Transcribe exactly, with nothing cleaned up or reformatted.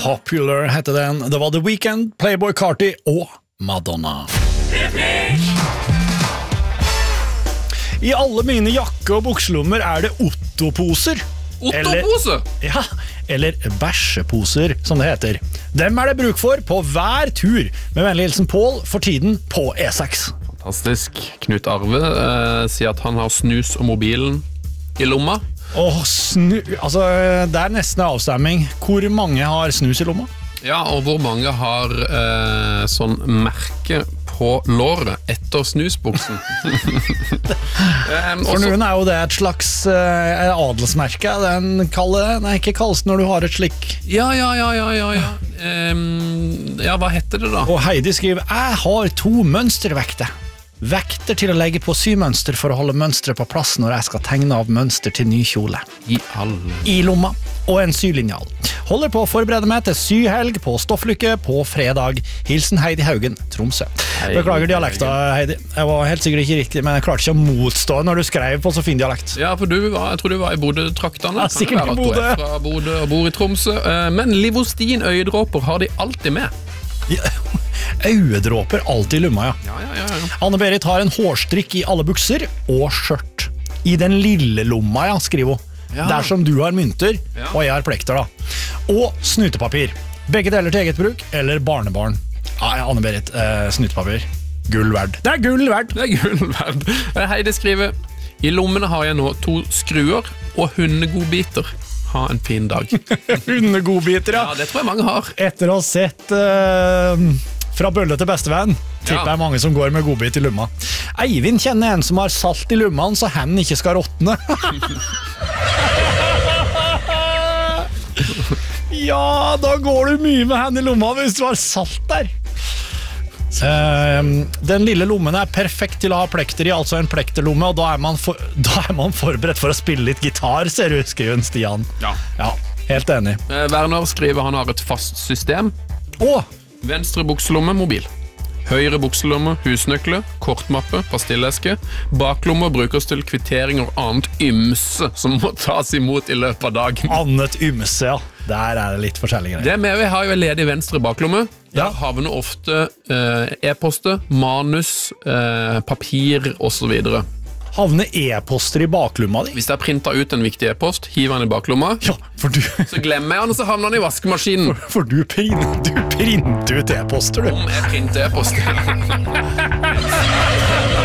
Popular heter den. Det var The Weeknd, Playboy Carti og Madonna. I alle mine jakke- og bukselommer er det Otto-poser. Otto-pose? Ja, eller bæsjeposer, som det heter. Dem er det bruk for på hver tur. Med vennlig hilsen Pål, for tiden på E seks. Fantastisk. Knut Arve eh, sier at han har snus og mobilen i lomma. Åh, snu... Altså, det er nesten en avstemming. Hvor mange har snus i lomma? Ja, og hvor mange har eh, sånn merke på låret etter snusbuksen? um, For noen er jo det et slags uh, adelsmerke. Den kaller, nei, ikke kalles når du har et slik. Ja, ja, ja, ja, ja, ja. Um, ja, hva heter det da? Og Heidi skriver, jeg har to mønstervekter. Vekter til å legge på symønster for å holde mønstret på plass når jeg skal tegne av mønster til ny kjole. I alle. I lomma. Og en sylinjal. Holder på å forberede meg til syhelg på Stofflykke på fredag. Hilsen Heidi Haugen, Tromsø. Heidi Beklager dialekta, Heidi. Jeg var helt sikkert ikke riktig, men jeg klarte ikke å motstå når du skrev på så fin dialekt. Ja, for du var, jeg tror du var i Bodø-traktene. Ja, sikkert i Bodø. Fra Bodø og bor i Tromsø. Men Livostin øyedråper har de alltid med. Ja, øyedråper alltid i lumma, ja. Ja, ja, ja, ja. Anne-Berit har en hårstrikk i alle bukser og skjørt. I den lille lomma, ja, skriver hun. Ja. Der som du har mynter, Ja. og jeg har plekter, da. Og snutepapir. Begge deler til eget bruk, eller barnebarn. Ja, ja, Anne-Berit, eh, snutepapir. Gull verd. Det er gull verd! Det er gull verd. Heidi skriver, i lommene har jeg nå to skruer og hundegodbiter. Ha en fin dag. Hundegodbiter, ja. Ja, det tror jeg mange har. Etter å ha sett eh, Fra bølle til bestevenn, tipper Ja. jeg mange som går med godbit i lumma. Eivind kjenner en som har salt i lumman, så hen ikke skal råtne. Ja, da går du mye med hen i lomma hvis du har salt der. Uh, den lille lommen er perfekt til å ha plekter i, altså en plekterlomme, og da er, man for, da er man forberedt for å spille litt gitar, ser du, skriver Stian. Ja. Ja, helt enig. Eh, Werner skriver han har et fast system. Åh, Venstre bukselomme, mobil. Høyre bukselomme, husnøkle, kortmappe, pastilleske. Baklomme brukes til kvittering og annet ymse som må tas imot i løpet av dagen. annet ymse, ja. Der er det litt forskjellige greier. Det med vi har jo en ledig venstre baklomme. Der Ja. havner ofte eh, e-poster, manus, eh, papir og så videre. Havner e-poster i baklomma di? Hvis jeg printer ut en viktig e-post, hiver den i baklomma, Ja, for du, så glemmer jeg den, og så havner den i vaskemaskinen. for du, prin, du printer ut e-poster, du. Om jeg printer e-post.